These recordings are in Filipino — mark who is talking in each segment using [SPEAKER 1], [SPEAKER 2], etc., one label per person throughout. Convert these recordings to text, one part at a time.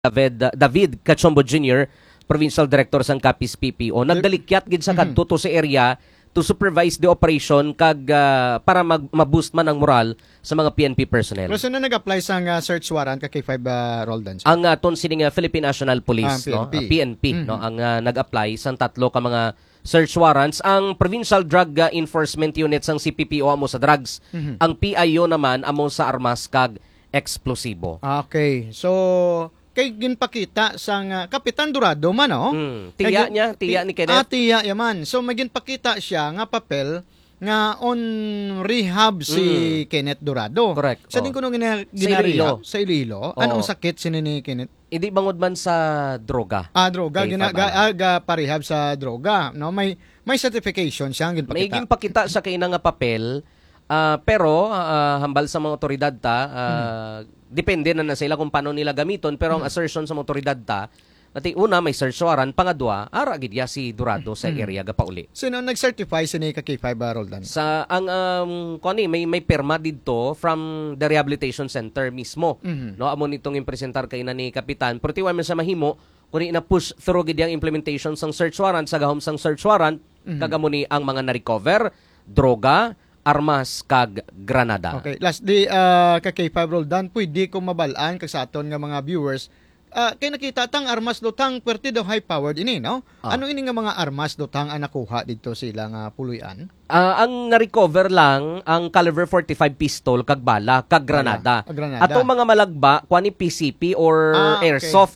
[SPEAKER 1] David Cachombo Jr., Provincial Director sang Capiz PPO. Nagdalikyat gid sa kadto to sa area to supervise the operation kag para ma-boost man ang moral sa mga PNP personnel.
[SPEAKER 2] Pero na nag-apply sang search warrant kay 5 Roldan?
[SPEAKER 1] Ang ton sining Philippine National Police,
[SPEAKER 2] PNP.
[SPEAKER 1] PNP no, ang nag-apply sang tatlo ka mga search warrants. Ang Provincial Drug Enforcement Unit sang CPPO amo sa drugs. Ang PIO naman amo sa armas kag eksplosibo.
[SPEAKER 2] Okay. So kay ginpakita sang Kapitan Dorado man
[SPEAKER 1] Tiya ni Kenneth.
[SPEAKER 2] Tiya yaman. So maginpakita siya nga papel nga on rehab si Kenneth Dorado.
[SPEAKER 1] Correct.
[SPEAKER 2] Sa din kuno
[SPEAKER 1] Iloilo.
[SPEAKER 2] Sa Iloilo. Anong sakit ni Kenneth?
[SPEAKER 1] Hindi bangod man sa droga.
[SPEAKER 2] Droga parehab sa droga, no? May certification siya ginpakita.
[SPEAKER 1] May ginpakita sa kay nga papel. Pero hambal sa mga otoridad depende na sila kung paano nila gamiton, pero ang assertion sa mga otoridad nati una may search warrant, pangadwa ara gid ya si Dorado sa area gapauli.
[SPEAKER 2] Sino nag-certify sini ka K5 Roldan?
[SPEAKER 1] Sa ang may perma didto from the rehabilitation center mismo. No, amo nitong impresentar kay na ni Kapitan. Pero tiwan man sa mahimo kuni na push through gid ang implementation sang search warrant sa gahom sang search warrant kagamo ni ang mga na-recover droga, armas kag granada.
[SPEAKER 2] Okay, last di kay Roldan, pwede ko mabalaan kag sa aton nga mga viewers. Kay nakita tang armas lutang perti daw high powered ini, no? Ano ini nga mga armas lutang ang nakuha dito sila nga puluyan?
[SPEAKER 1] Ang na-recover lang ang caliber 45 pistol kag bala kag granada. Ato mga malagba kuani PCP or airsoft.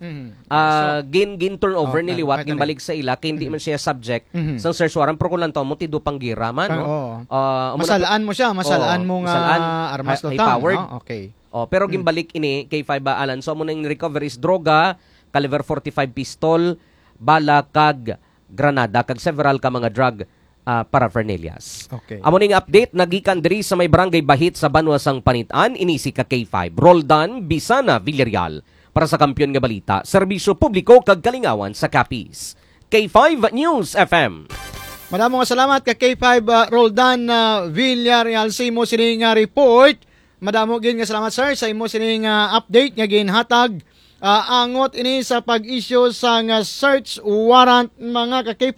[SPEAKER 1] Gin turnover ni liwat ginbalik sa ila kay hindi man siya subject sa search warrant pero kulantaw mo tido pangira man, no?
[SPEAKER 2] Masalaan mo siya, masalaan mo nga armas lutang, high powered. No? Okay.
[SPEAKER 1] Pero gimbalik ini kay 5 Alan. So mo nang recovery is droga, caliber 45 pistol, bala kag granada kag several ka mga drug paraphernalias.
[SPEAKER 2] Okay.
[SPEAKER 1] Amo ning update nagikan diri sa may barangay Bahit sa Banwasang Panitan, inisi ka K5 Roldan Bisana Villarreal para sa Kampiyon nga Balita, serbisyo publiko kag kalingawan sa Capiz. K5 News FM.
[SPEAKER 2] Maraming salamat ka K5 Roldan Villarreal sa imo sining report. Madamo gid nga salamat sir sa imo sining update nga ginhatag angot ini sa pag-issue sa search warrant mga ka-K5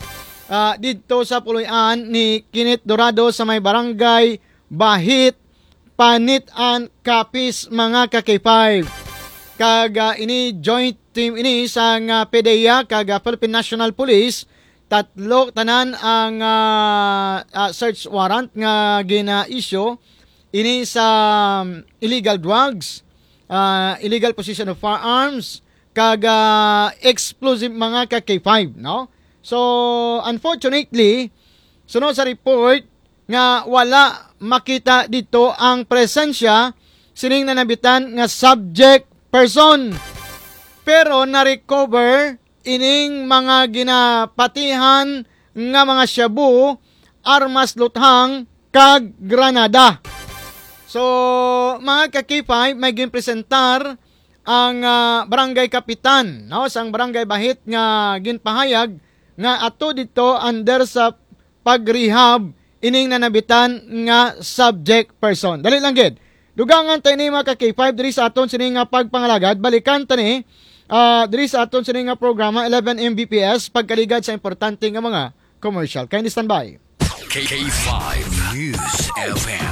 [SPEAKER 2] dito sa puluyan ni Kenneth Dorado sa may barangay Bahit, Panitan, Capiz mga ka-K5. Kag ini joint team ini sa PDEA kag Philippine National Police, tatlo tanan ang search warrant nga gina-issue ini sa illegal drugs, illegal possession of firearms, kag explosive mga ka-K5, no? So, unfortunately, sunod sa report nga wala makita dito ang presensya sining nanabitan nga subject person. Pero na-recover ining mga ginapatihan nga mga shabu, armas luthang, kag granada. So, mga ka-K5, may ginpresentar ang barangay kapitan, no? Sang barangay Bahit nga ginpahayag nga ato dito under sa pag-rehab ining nanabitan nga subject person. Dali lang gid. Dugangan tayo ni mga ka-K5 diri sa aton sining nga pagpangalagad. Balikan tani diri sa aton sining nga programa 11 Mbps pagkaligad sa importante nga mga commercial. Kindly stand by.
[SPEAKER 3] K5 News FM.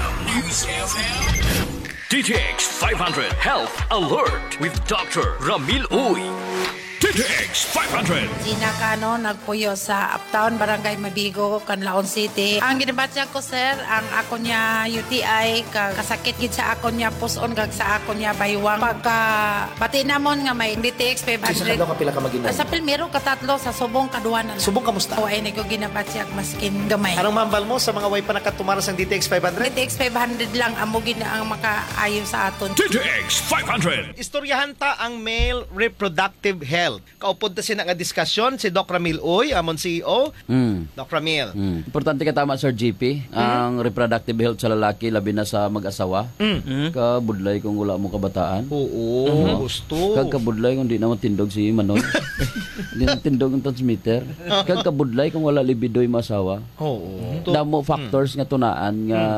[SPEAKER 3] DTX 500 Health Alert with Dr. Ramil Uy. DTX 500.
[SPEAKER 4] Gina Cano, nagpuyo sa Uptown, Barangay Mabigo, Canlaon City. Ang ginabatya ko, sir, ang ako niya UTI, kasakit gid sa ako niya puson, kag sa ako niya baywang. Pagka pati namon nga may DTX 500.
[SPEAKER 5] Sa kadlaw ka pila ka maginan?
[SPEAKER 4] Sa Pilmero, katatlo, sa Subong, kaduanan.
[SPEAKER 5] Subong kamusta?
[SPEAKER 4] O, ay ko ginabatya maskin gamay.
[SPEAKER 5] Anong mambal mo sa mga way pa nakatumaras ng DTX 500?
[SPEAKER 4] DTX 500 lang, amo gid ang makaayo sa aton.
[SPEAKER 3] DTX 500.
[SPEAKER 5] Istoryahan ta ang male reproductive health. health. Kaupod ta sina nga diskusyon si Doc Ramil Uy, amon CEO. Doc Ramil.
[SPEAKER 6] Importante ka tama, Sir GP. Ang reproductive health sa lalaki, labi na sa mag-asawa. Kabudlay kung wala mo kabataan.
[SPEAKER 5] Oo, gusto.
[SPEAKER 6] Kabudlay kung di naman tindog si Manoy. Hindi naman tindog ang transmitter. Kabudlay kung wala libido yung masawa.
[SPEAKER 5] Oo.
[SPEAKER 6] Damo factors nga tunaan nga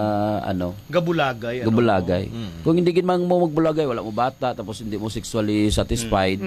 [SPEAKER 5] Gabulagay.
[SPEAKER 6] gabulagay. Kung hindi gid man mo magbulagay, wala mo bata, tapos hindi mo sexually satisfied,